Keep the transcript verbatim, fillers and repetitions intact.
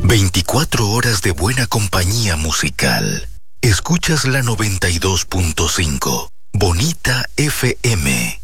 veinticuatro horas de buena compañía musical. Escuchas la noventa y dos punto cinco. Bonita F M.